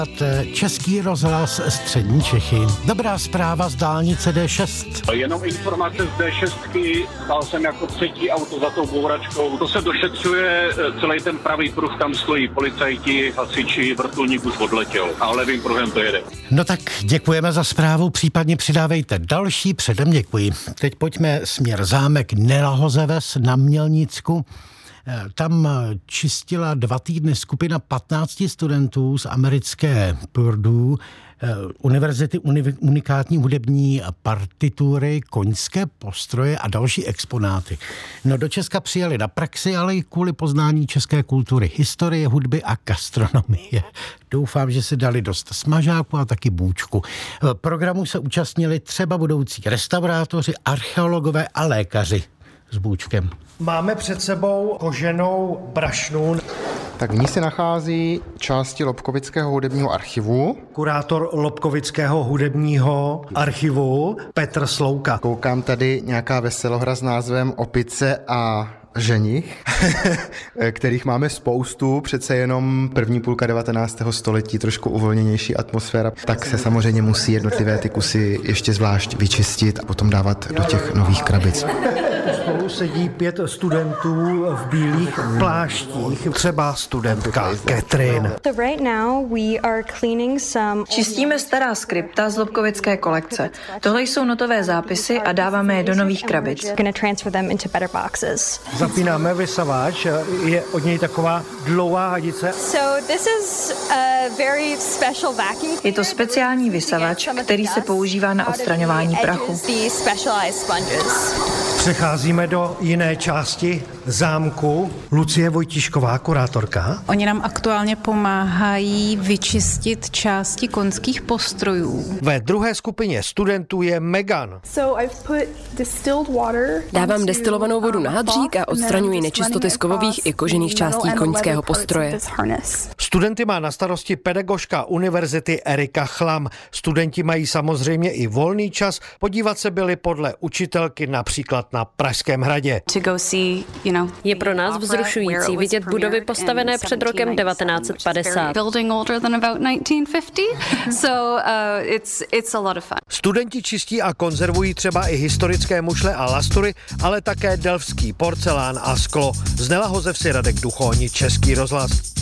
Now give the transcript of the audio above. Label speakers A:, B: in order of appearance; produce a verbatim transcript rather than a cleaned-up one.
A: Český rozhlas Střední Čechy. Dobrá zpráva z dálnice D šest.
B: Jenom informace z D šest, stál jsem jako třetí auto za tou bouračkou. To se došetřuje, celý ten pravý pruh, tam stojí policajti, hasiči, vrtulník už odletěl a levým pruhem to jede.
A: No tak děkujeme za zprávu, případně přidávejte další, předem děkuji. Teď pojďme směr zámek Nelahozeves na Mělnicku. Tam čistila dva týdny skupina patnácti studentů z americké Purdue univerzity unikátní hudební partitury, koňské postroje a další exponáty. No do Česka přijeli na praxi, ale i kvůli poznání české kultury, historie, hudby a gastronomie. Doufám, že si dali dost smažáku a taky bůčku. Programu se účastnili třeba budoucí restaurátoři, archeologové a lékaři s bůčkem.
C: Máme před sebou koženou brašnu.
D: Tak v ní se nachází části Lobkovického hudebního archivu.
C: Kurátor Lobkovického hudebního archivu Petr Slouka.
D: Koukám tady nějaká veselohra s názvem Opice a ženich, kterých máme spoustu, přece jenom první půlka devatenáctého století, trošku uvolněnější atmosféra, tak se samozřejmě musí jednotlivé ty kusy ještě zvlášť vyčistit a potom dávat do těch nových krabic.
C: U stolu sedí pět studentů v bílých pláštích, třeba studentka Catherine.
E: Čistíme stará skripta z Lobkovické kolekce. Tohle jsou notové zápisy a dáváme je do nových krabic.
C: Zapínáme vysavač, je od něj taková dlouhá hadice.
E: Je to speciální vysavač, který se používá na odstraňování prachu.
C: Přecházíme do jiné části zámku. Lucie Vojtíšková, kurátorka.
F: Oni nám aktuálně pomáhají vyčistit části koňských postrojů.
C: Ve druhé skupině studentů je Megan.
G: Dávám destilovanou vodu na hadřík a odstraňuji nečistoty z kovových i kožených částí koňského postroje.
C: Studenty má na starosti pedagožka univerzity Erika Chlam. Studenti mají samozřejmě i volný čas. Podívat se byli podle učitelky například na Pražském hradě.
H: Je pro nás vzrušující vidět budovy postavené před rokem devatenáct set padesát.
C: Studenti čistí a konzervují třeba i historické mušle a lastury, ale také delftský porcelán a sklo. Z Nelahozev si Radek Duchoň, Český rozhlas.